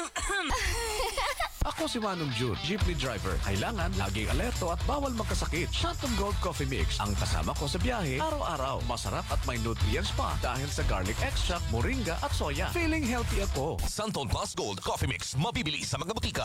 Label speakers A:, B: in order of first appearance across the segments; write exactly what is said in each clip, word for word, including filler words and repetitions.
A: Ako si Manong June, jeepney driver. Kailangan laging alerto at bawal magkasakit. Santon Gold Coffee Mix ang kasama ko sa biyahe araw-araw. Masarap at may nutrients pa dahil sa garlic extract, moringa at soya. Feeling healthy ako.
B: Santon Plus Gold Coffee Mix. Mabibili sa mga butika.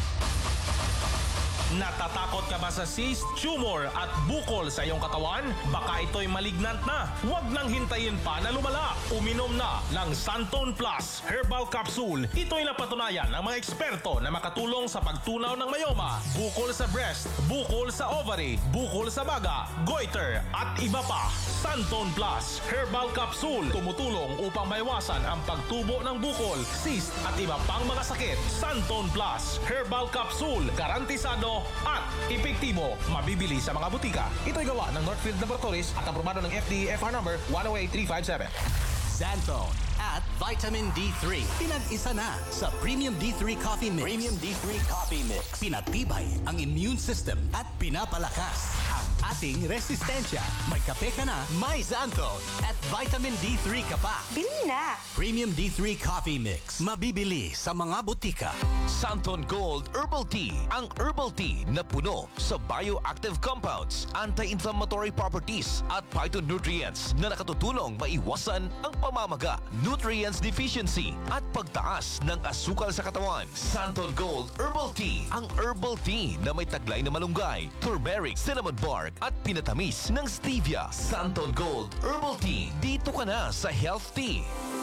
C: Natatakot ka ba sa cyst, tumor at bukol sa iyong katawan? Baka ito'y malignant na. Huwag nang hintayin pa na lumala. Uminom na ng Santon Plus Herbal Capsule. Ito'y napatunayan ng mga eksperto na makatulong sa pagtunaw ng mayoma, bukol sa breast, bukol sa ovary, bukol sa baga, goiter at iba pa. Santon Plus Herbal Capsule tumutulong upang maiwasan ang pagtubo ng bukol, cyst at iba pang mga sakit. Santon Plus Herbal Capsule, garantisado at epektibo. Mabibili sa mga butika. Ito'y gawa ng Northfield Laboratories at aprobado ng F D A F R number one oh eight three five seven.
D: Xanthone at Vitamin D three. Pinag-isa na sa Premium D three Coffee Mix. Premium D three Coffee Mix. Pinatibay ang immune system at pinapalakas ang ating resistensya. May kape ka na, may Xanthone at Vitamin D three ka pa.
E: Bili na!
D: Premium D three Coffee Mix. Mabibili sa mga butika.
B: Santon Gold Herbal Tea. Ang herbal tea na puno sa bioactive compounds, anti-inflammatory properties at phytonutrients na nakatutulong maiwasan ang pamamaga, nutrients deficiency at pagtaas ng asukal sa katawan. Santon Gold Herbal Tea. Ang herbal tea na may taglay na malunggay, turmeric, cinnamon bark at pinatamis ng stevia. Santon Gold Herbal Tea. Dito ka na sa Health Tea.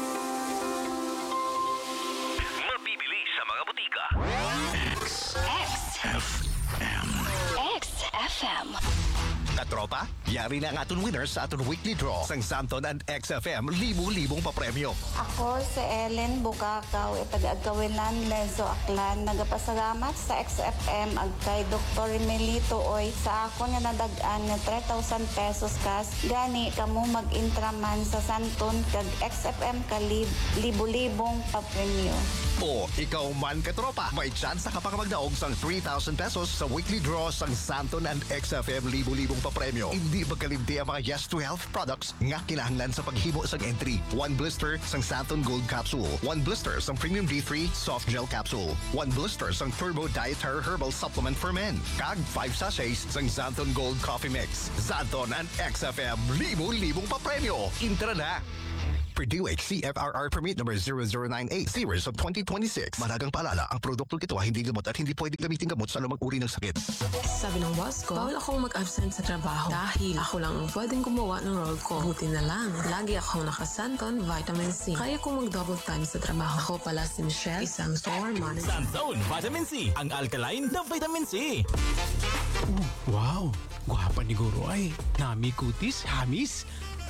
B: Mabibili sa mga butika.
E: X F M X F M.
F: Katropa, yari na ang aton winners sa aton weekly draw sang Santon and X F M libo-libong papremyo.
G: Ako si Ellen Bukakaw, ipag-agawilan Lezo Aklan. Nagapasalamat sa X F M ag kay Doktor Melito Oy sa ako nga nadagaan nga three thousand pesos kas. Gani kamo mag-intraman sa Santon kag X F M ka lib- libo-libong papremyo.
F: O, ikaw man katropa, may chance ka pa magdaog sang three thousand pesos sa weekly draw sang Santon and X F M libo-libong papremyo. Hindi magkalimti ang mga Yes to Health products nga kinahanglan sa paghimo sang entry. One blister sang Santon Gold Capsule. One blister sang Premium D three Soft Gel Capsule. One blister sang Turbo Dietary Herbal Supplement for Men. Kag five sachets sang Santon Gold Coffee Mix. Santon and X F M libo-libong papremyo. Intra na! Purdue H C F R R Permit number zero zero nine eight series of twenty twenty-six. Malagang paalala, ang produktong ito ay hindi gamot at hindi pwedeng gamitin gamot sa anumang uri ng sakit.
H: Sabi ng boss ko, bawal akong mag-absent sa trabaho dahil ako lang ang pwedeng gumawa ng role ko. Buti na lang, lagi akong nakasanton vitamin C. Kaya kong mag-double time sa trabaho. Ako pala si Michelle, isang store manager.
I: Santon Vitamin C, ang alkaline na vitamin C.
J: Wow, gwapa ni Guro ay. Nami kutis, hamis.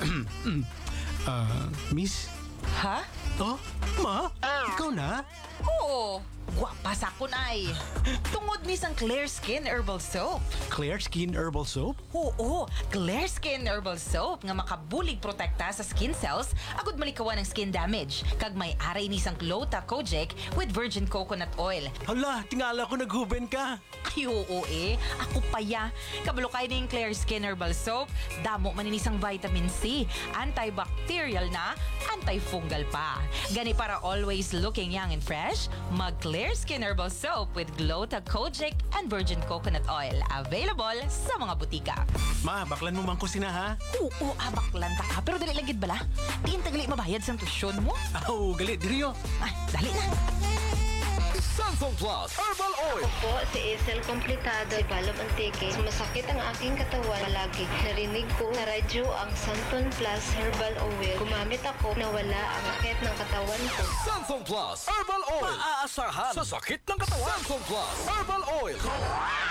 J: Ah, miss?
E: Ha?
J: Oh, ma? Ikaw na?
E: Oo! Gwapa sa kun ay! Tungod ni sang Clear Skin Herbal Soap.
J: Clear Skin Herbal Soap?
E: Oo! Clear Skin Herbal Soap nga makabulig protekta sa skin cells agud malikawan ng skin damage. Kag may aray ni sang Glota Kojic with virgin coconut oil.
J: Hala, tingala ko naghuben ka.
E: Ay, oo eh. Ako pa ya. Kabalo kayo na yung Clear Skin Herbal Soap. Damo maninisang vitamin C. Antibacterial na, antifungal pa. Gani para always looking young and fresh, mag Clear Skin Herbal Soap with Glota Kojic and virgin coconut oil. Available sa mga butika.
J: Ma, baklan mo man ko sina ha?
E: Oo, abaklan ta ka. Pero dali lagid bala. Diin tagali mabayad sa tusyon mo.
J: Oh, galit, diriyo.
E: Ay, dali na.
B: Santon Plus Herbal Oil.
K: Ako po si Isel Komplikado, Ibalog Antique. Masakit ang aking katawan palagi. Narinig ko sa radyo ang Santon Plus Herbal Oil. Gumamit ako na wala ang sakit ng katawan ko.
B: Santon Plus Herbal Oil. Maaasahan sa sakit ng katawan. Santon Plus Herbal Oil.